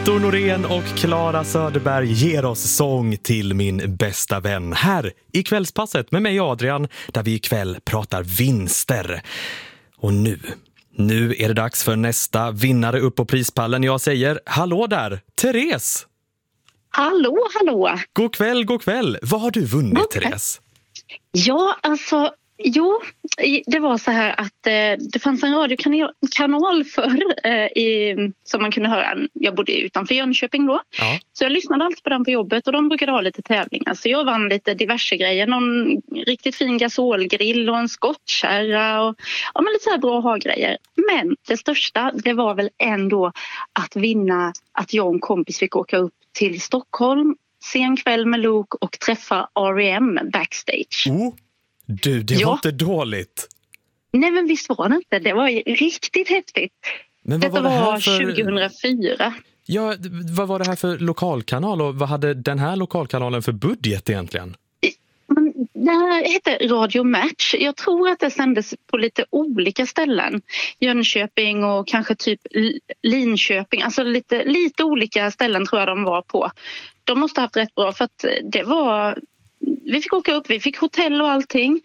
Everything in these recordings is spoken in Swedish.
Otto Norén och Clara Söderberg ger oss sång till min bästa vän här i kvällspasset med mig Adrian, där vi ikväll pratar vinster. Och nu är det dags för nästa vinnare upp på prispallen. Jag säger hallå där, Therese! Hallå! God kväll. Vad har du vunnit, Therese? Ja, det var så här att det fanns en radiokanal förr som man kunde höra. Jag bodde utanför Jönköping då. Ja. Så jag lyssnade alltid på den på jobbet och de brukade ha lite tävlingar. Så jag vann lite diverse grejer. Någon riktigt fin gasolgrill och en skottkärra och lite så här bra ha-grejer. Men det största, det var väl ändå att vinna att jag och en kompis fick åka upp till Stockholm, se en kväll med Luke och träffa R.E.M. backstage. Det var inte dåligt. Nej, men visst var det inte. Det var riktigt häftigt. Men Detta var 2004. Ja, vad var det här för lokalkanal och vad hade den här lokalkanalen för budget egentligen? Det här hette Radio Match. Jag tror att det sändes på lite olika ställen. Jönköping och kanske typ Linköping. Alltså lite olika ställen tror jag de var på. De måste ha haft rätt bra för att det var... Vi fick åka upp, vi fick hotell och allting.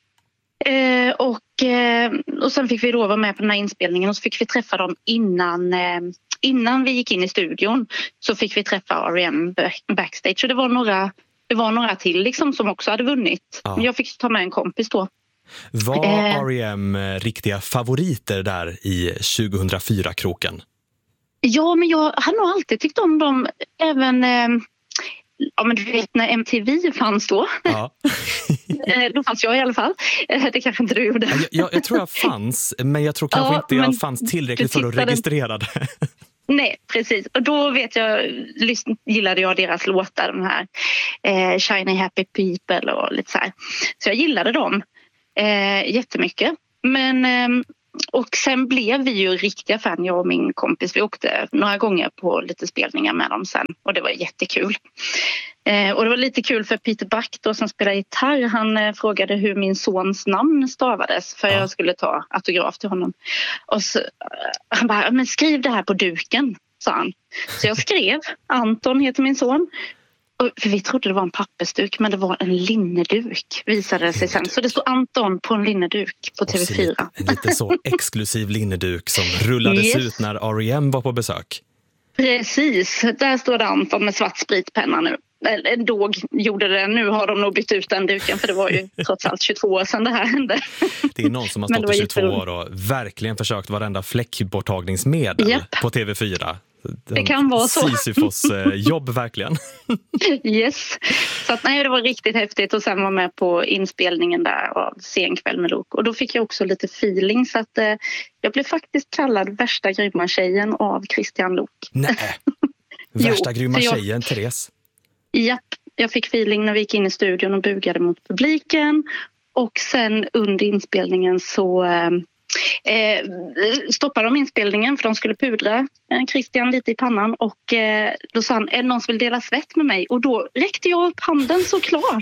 Och sen fick vi då vara med på den här inspelningen och så fick vi träffa dem innan vi gick in i studion. Så fick vi träffa R.E.M. backstage. Så det var några till liksom som också hade vunnit. Ja. Jag fick ta med en kompis då. Var R.E.M. riktiga favoriter där i 2004-kroken? Ja, men jag hade nog alltid tyckt om dem även... Ja, men du vet när MTV fanns då. Ja. Då fanns jag i alla fall. Det kanske inte du gjorde. Jag tror jag fanns, men jag tror kanske inte jag fanns tillräckligt för att registrera det. Nej, precis. Och då vet gillade jag deras låtar, de här Shiny Happy People och lite så här. Så jag gillade dem jättemycket. Men... Och sen blev vi ju riktiga fan, jag och min kompis. Vi åkte några gånger på lite spelningar med dem sen. Och det var jättekul. Och det var lite kul för Peter Back då, som spelar gitarr. Han frågade hur min sons namn stavades. För jag skulle ta autograf till honom. Och så, han bara, men skriv det här på duken, sa han. Så jag skrev, Anton heter min son. För vi trodde det var en pappersduk, men det var en linneduk, visade det sig sen. Så det stod Anton på en linneduk på TV4. En lite så exklusiv linneduk som rullades ut när R.E.M. var på besök. Precis, där står det Anton med svart spritpenna nu. Då gjorde det, nu har de nog bytt ut den duken, för det var ju trots allt 22 år sedan det här hände. Det är någon som har stått i 22 år och verkligen försökt varenda fläckborttagningsmedel på TV4. Det kan vara så. Sisyfos jobb verkligen. Yes. Så att, det var riktigt häftigt och sen var med på inspelningen där av Sen kväll med Luke. Och då fick jag också lite feeling så att jag blev faktiskt kallad värsta grymma tjejen av Christian Luuk. Nej, värsta grymma tjejen, Therese. Japp, jag fick feeling när vi gick in i studion och bugade mot publiken. Och sen under inspelningen så... stoppade de inspelningen för de skulle pudra Christian lite i pannan och då sa han, är det någon som vill dela svett med mig? Och då räckte jag upp handen såklart.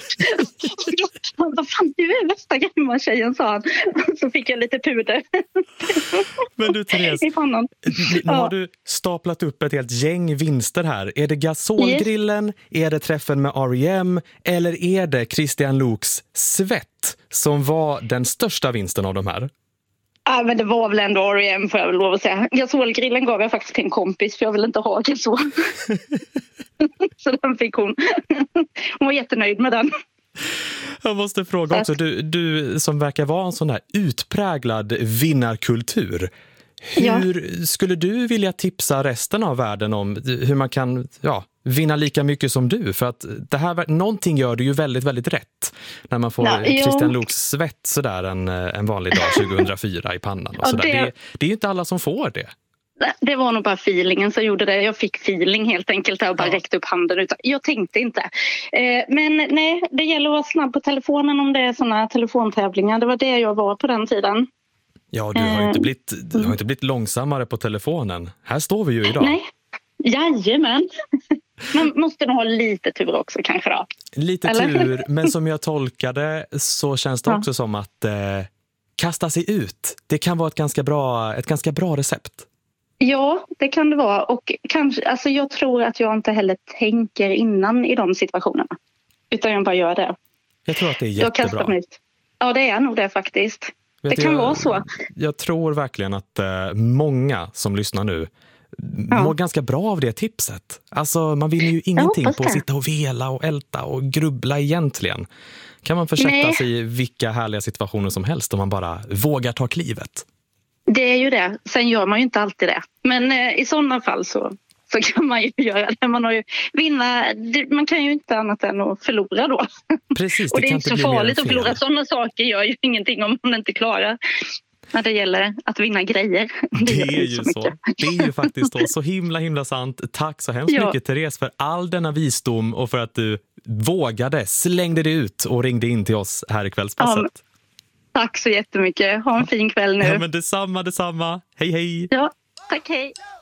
Vad fan, du är värsta grymma tjejen, sa han. Så fick jag lite puder. Men du, Therese, i pannan. Nu har du staplat upp ett helt gäng vinster här. Är det gasolgrillen, är det träffen med R.E.M. eller är det Christian Luuks svett som var den största vinsten av de här? Ja, men det var väl ändå R.E.M. får jag väl lov att säga. Gasolgrillen gav jag faktiskt till en kompis för jag ville inte ha gasol. Så den fick hon. Hon var jättenöjd med den. Jag måste fråga också, du som verkar vara en sån här utpräglad vinnarkultur. Hur skulle du vilja tipsa resten av världen om hur man kan vinna lika mycket som du? För att det här, någonting gör du ju väldigt, väldigt rätt när man får Christian Luuks svett sådär en vanlig dag 2004 i pannan. Och sådär. Det är ju inte alla som får det. Det var nog bara feelingen som gjorde det. Jag fick feeling helt enkelt och bara räckte upp handen. Utan jag tänkte inte. Men nej, det gäller att vara snabb på telefonen om det är sådana telefontävlingar. Det var det jag var på den tiden. Ja, du har ju inte blivit långsammare på telefonen. Här står vi ju idag. Nej, jajamän. Man måste nog ha lite tur också kanske då. Lite tur, men som jag tolkade så känns det också som att kasta sig ut. Det kan vara ett ganska bra recept. Ja, det kan det vara. Och kanske, alltså jag tror att jag inte heller tänker innan i de situationerna. Utan jag bara gör det. Jag tror att det är Jag kastar jättebra. mig ut. Ja, det är nog det faktiskt. Vet Det kan jag, vara så. Jag tror verkligen att många som lyssnar nu mår ganska bra av det tipset. Alltså man vinner ju ingenting på att sitta och vela och älta och grubbla egentligen. Kan man försätta sig i vilka härliga situationer som helst om man bara vågar ta klivet? Det är ju det. Sen gör man ju inte alltid det. Men i sådana fall så kan man ju göra det. Man kan ju inte annat än att förlora då. Precis, och det är inte så farligt att förlora. fel. Sådana saker gör ju ingenting om man inte klarar när det gäller att vinna grejer. Det är ju så. Det är ju faktiskt så himla sant. Tack så hemskt mycket, Therese, för all denna visdom och för att du vågade, slängde dig ut och ringde in till oss här i Kvällspasset. Ja, tack så jättemycket. Ha en fin kväll nu. Ja, men detsamma. Hej, hej. Ja, tack, hej.